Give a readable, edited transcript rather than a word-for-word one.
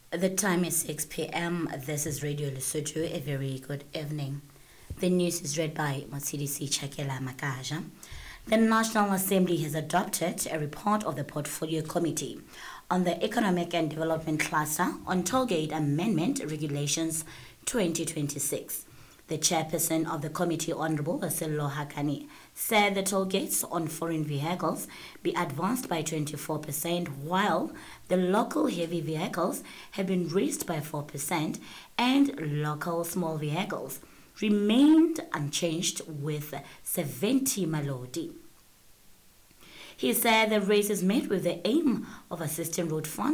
The time is 6 p.m. This is Radio Lesotho. A very good evening. The news is read by Motsidisi Chakela Makaja. The National Assembly has adopted a report of the Portfolio Committee on the Economic and Development Cluster on Tollgate Amendment Regulations 2026. The chairperson of the committee, Honorable Sello Hakani, said the toll gates on foreign vehicles be advanced by 24%, while the local heavy vehicles have been raised by 4%, and local small vehicles remained unchanged with 70 malodi. He said the raise is made with the aim of assisting road funds